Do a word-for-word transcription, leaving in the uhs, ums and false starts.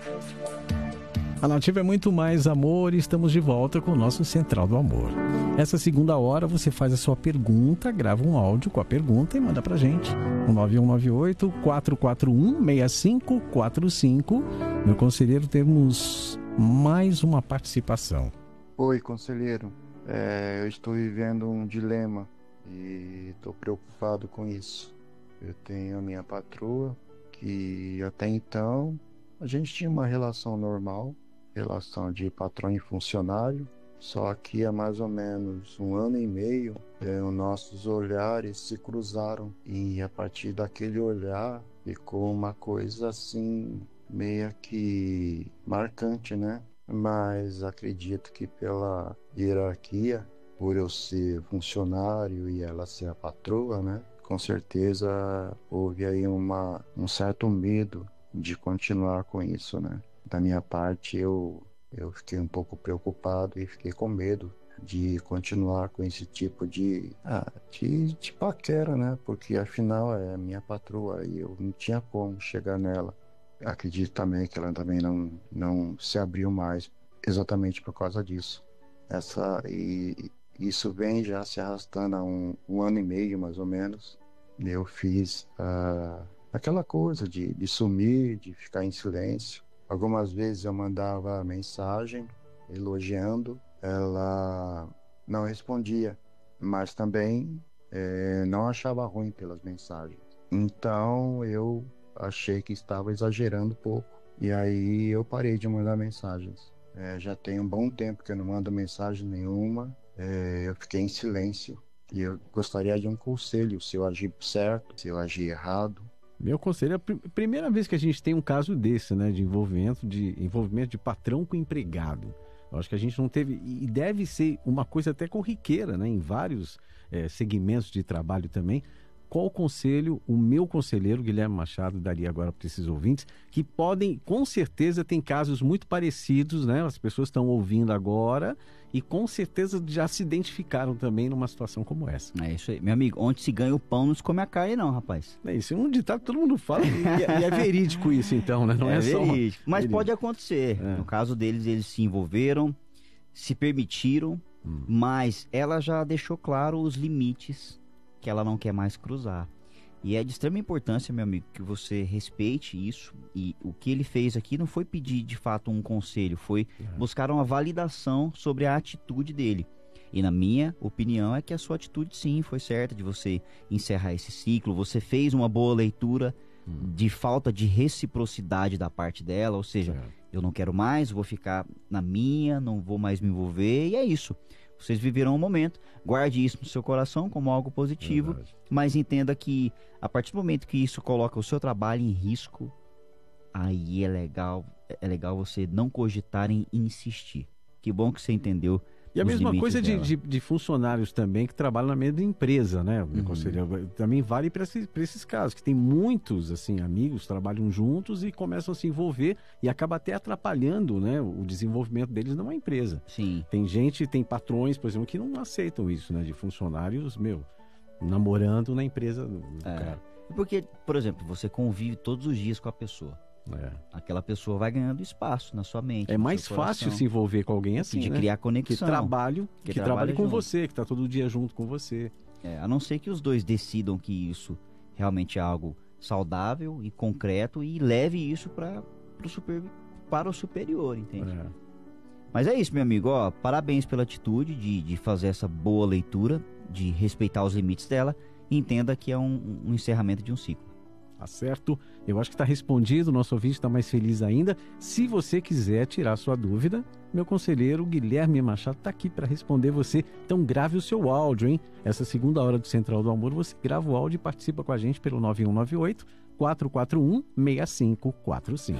A Nativa é muito mais amor e estamos de volta com o nosso Central do Amor. Essa segunda hora você faz a sua pergunta, grava um áudio com a pergunta e manda pra gente. No nove um nove oito, quatro quatro um, seis cinco quatro cinco. Meu conselheiro, temos mais uma participação. Oi, conselheiro. É, eu estou vivendo um dilema e estou preocupado com isso. Eu tenho a minha patroa, que até então a gente tinha uma relação normal, relação de patrão e funcionário, só que há mais ou menos um ano e meio é, os nossos olhares se cruzaram e a partir daquele olhar ficou uma coisa assim meio que marcante, né? Mas acredito que pela hierarquia, por eu ser funcionário e ela ser a patroa, né? Com certeza houve aí uma, um certo medo de continuar com isso, né? Da minha parte, eu, eu fiquei um pouco preocupado e fiquei com medo de continuar com esse tipo de, ah, de, de paquera, né? Porque afinal é minha patroa e eu não tinha como chegar nela. Acredito também que ela também não, não se abriu mais exatamente por causa disso. Essa, e isso vem já se arrastando há um, um ano e meio, mais ou menos. Eu fiz uh, aquela coisa de, de sumir, de ficar em silêncio. Algumas vezes eu mandava mensagem elogiando, ela não respondia, mas também é, não achava ruim pelas mensagens. Então eu achei que estava exagerando um pouco e aí eu parei de mandar mensagens. É, já tem um bom tempo que eu não mando mensagem nenhuma, é, eu fiquei em silêncio e eu gostaria de um conselho, se eu agir certo, se eu agir errado. Meu conselho é a pr- primeira vez que a gente tem um caso desse, né, de envolvimento de, envolvimento de patrão com empregado. Eu acho que a gente não teve, e deve ser uma coisa até corriqueira, né, em vários é, segmentos de trabalho também. Qual conselho o meu conselheiro, Guilherme Machado, daria agora para esses ouvintes, que podem, com certeza, tem casos muito parecidos, né? As pessoas estão ouvindo agora e com certeza já se identificaram também numa situação como essa. É isso aí. Meu amigo, onde se ganha o pão não se come a carne não, rapaz. É isso, é um ditado que todo mundo fala e é, e é verídico isso então, né? Não é, é só... verídico. Mas verídico. Pode acontecer. É. No caso deles, eles se envolveram, se permitiram, hum. mas ela já deixou claro os limites que ela não quer mais cruzar. E é de extrema importância, meu amigo, que você respeite isso. E o que ele fez aqui não foi pedir de fato um conselho, foi uhum. buscar uma validação sobre a atitude dele. E na minha opinião é que a sua atitude sim foi certa de você encerrar esse ciclo. Você fez uma boa leitura uhum. de falta de reciprocidade da parte dela, ou seja, uhum. eu não quero mais, vou ficar na minha, não vou mais me envolver, e é isso. Vocês viveram um momento, guarde isso no seu coração como algo positivo, verdade. Mas entenda que a partir do momento que isso coloca o seu trabalho em risco, aí é legal, é legal você não cogitar em insistir. Que bom que você entendeu. E a mesma coisa de, de, de funcionários também que trabalham na mesma empresa, né? Uhum. Conselheiro, também vale para esses, esses casos, que tem muitos assim, amigos, trabalham juntos e começam a se envolver e acaba até atrapalhando, né, o desenvolvimento deles numa empresa. Sim. Tem gente, tem patrões, por exemplo, que não aceitam isso, né? De funcionários, meu, namorando na empresa do, do é. cara. Porque, por exemplo, você convive todos os dias com a pessoa. É. Aquela pessoa vai ganhando espaço na sua mente. É mais fácil se envolver com alguém assim, de né? criar conexão. Que trabalho, que, que trabalhe com junto. você, que está todo dia junto com você. É, a não ser que os dois decidam que isso realmente é algo saudável e concreto e leve isso pra, pro super, para o superior, entende? É. Mas é isso, meu amigo. Ó, parabéns pela atitude de, de fazer essa boa leitura, de respeitar os limites dela e entenda que é um, um encerramento de um ciclo. Tá certo? Eu acho que está respondido, o nosso ouvinte está mais feliz ainda. Se você quiser tirar sua dúvida, meu conselheiro Guilherme Machado está aqui para responder você. Então grave o seu áudio, hein? Essa segunda hora do Central do Amor, você grava o áudio e participa com a gente pelo nove um nove oito, quatro quatro um, seis cinco quatro cinco.